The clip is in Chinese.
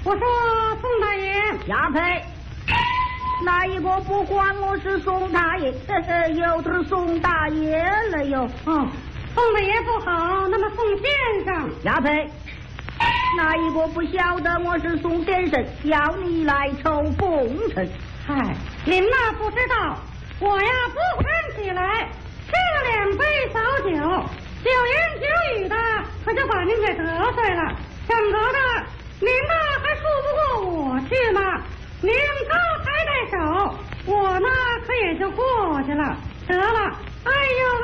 我说宋大爷， 呀呸！哪一个不管我是宋大爷？有的是宋大爷了哟。 哦，宋大爷不好，那么宋先生。 呀呸！哪一个不晓得我是宋先生？要你来抽风尘。 嗨，您那不知道，我呀不看起来吃了2杯烧酒，酒言酒语的，可就把您给得罪了。整个的，您那还输不过我去吗？您高抬抬手，我呢可也就过去了。得了，哎呦。